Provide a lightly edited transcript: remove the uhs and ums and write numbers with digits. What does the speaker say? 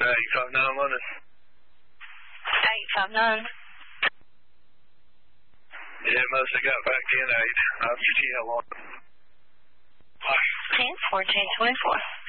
859 London. 859. Yeah, must have got back in 8. I'll see how long. 10-14-24.